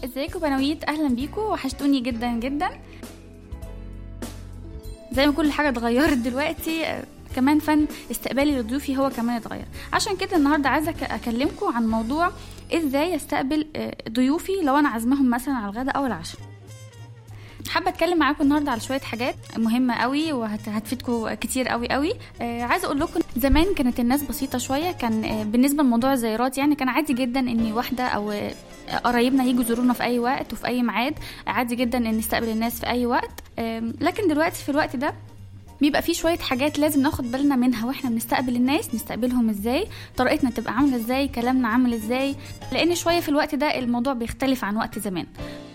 ازيكم بنويت؟ اهلا بيكم، وحشتوني جدا جدا. زي ما كل حاجه اتغيرت دلوقتي، كمان فن استقبالي لضيوفي هو كمان اتغير. عشان كده النهارده عايزه اكلمكم عن موضوع ازاي استقبل ضيوفي لو انا عازمهم مثلا على الغداء او العشاء. حابه اتكلم معاكم النهارده على شويه حاجات مهمه قوي وهتفيدكم كتير قوي قوي. عايزه اقول لكم زمان كانت الناس بسيطه شويه، كان بالنسبه لموضوع الزيارات يعني كان عادي جدا ان واحده او قرايبنا يجوا يزورونا في اي وقت وفي اي ميعاد، عادي جدا ان نستقبل الناس في اي وقت. لكن دلوقتي في الوقت ده بيبقى فيه شويه حاجات لازم ناخد بالنا منها واحنا بنستقبل الناس. نستقبلهم ازاي، طريقتنا تبقى عامله ازاي، كلامنا عامل ازاي، لان شويه في الوقت ده الموضوع بيختلف عن وقت زمان.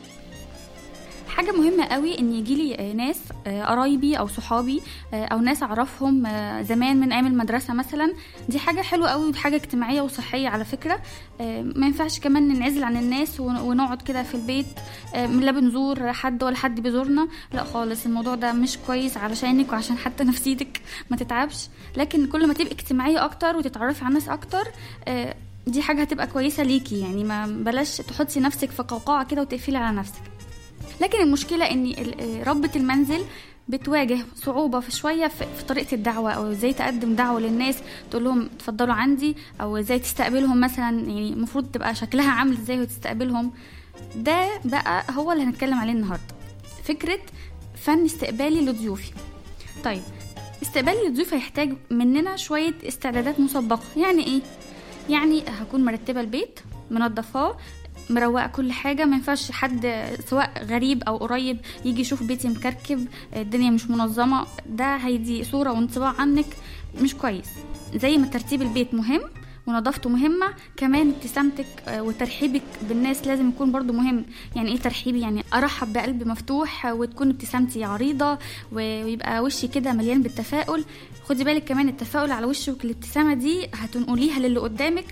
حاجة مهمة قوي ان يجيلي ناس قرايبي او صحابي او ناس اعرفهم زمان من ايام المدرسة مثلا. دي حاجة حلوة قوي وحاجة اجتماعية وصحية على فكرة. ما ينفعش كمان ننعزل عن الناس ونقعد كده في البيت لا بنزور حد ولا حد بيزورنا، لا خالص. الموضوع ده مش كويس علشانك وعشان حتى نفسيتك ما تتعبش. لكن كل ما تبقى اجتماعية اكتر وتتعرفي على الناس اكتر، دي حاجة هتبقى كويسة ليكي. يعني ما بلاش تحطي نفسك في قوقعة كده وتقفلي على نفسك. لكن المشكلة ان ربة المنزل بتواجه صعوبة في شوية في طريقة الدعوة، او ازاي تقدم دعوة للناس، تقول لهم تفضلوا عندي، او ازاي تستقبلهم مثلا. يعني المفروض تبقى شكلها عامل ازاي وتستقبلهم. ده بقى هو اللي هنتكلم عليه النهاردة، فكرة فن استقبالي لضيوفي. طيب، استقبالي لضيوفي هيحتاج مننا شوية استعدادات مسبقة. يعني ايه؟ يعني هكون مرتبة البيت، منظفاه، مروقه كل حاجه. ما ينفعش حد سواء غريب او قريب يجي يشوف بيتي مكركب، الدنيا مش منظمه. ده هيدي صوره وانطباع عنك مش كويس. زي ما ترتيب البيت مهم ونظافته مهمه، كمان ابتسامتك وترحيبك بالناس لازم يكون برضو مهم. يعني ايه ترحيبي؟ يعني ارحب بقلب مفتوح وتكون ابتسامتي عريضه ويبقى وشي كده مليان بالتفاؤل. خدي بالك كمان التفاؤل على وشك، الابتسامه دي هتنقليها للي قدامك،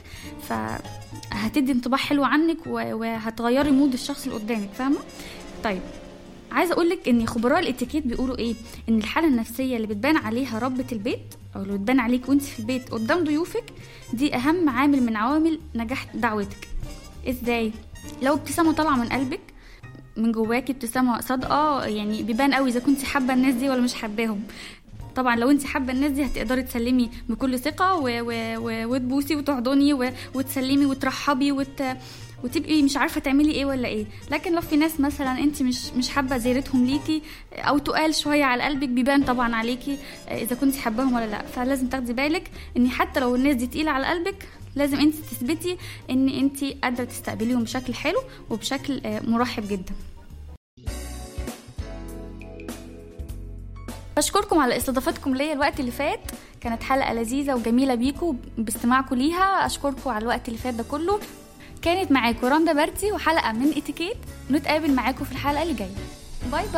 فهتدي انطباع حلو عنك وهتغيري مود الشخص اللي قدامك، فاهمه؟ طيب، عايزه اقولك ان خبراء الاتيكيت بيقولوا ايه، ان الحاله النفسيه اللي بتبان عليها ربة البيت او اللي بتبان عليك وانت في البيت قدام ضيوفك، دي اهم عامل من عوامل نجاح دعوتك. ازاي؟ لو ابتسامه طالعه من قلبك من جواكي، ابتسامه صادقه، يعني بيبان قوي اذا كنت حابه الناس دي ولا مش حباهم. طبعا لو انت حابه الناس دي هتقدري تسلمي بكل ثقه وتبوسي وتحضني وتسلمي وترحبي وتبقي مش عارفه تعملي ايه ولا ايه. لكن لو في ناس مثلا انت مش حابه زيارتهم ليكي او تقال شويه على قلبك، بيبان طبعا عليكي اذا كنت حباهم ولا لا. فلازم تاخدي بالك ان حتى لو الناس دي تقيله على قلبك، لازم انت تثبتي ان انت قادره تستقبليهم بشكل حلو وبشكل مرحب جدا. بشكركم على استضافتكم ليا الوقت اللي فات، كانت حلقة لذيذة وجميلة بيكم باستماعكم ليها. أشكركم على الوقت اللي فات ده كله. كانت معاكم رندا برتي وحلقة من اتيكيت. نتقابل معاكم في الحلقة اللي جاية. باي باي.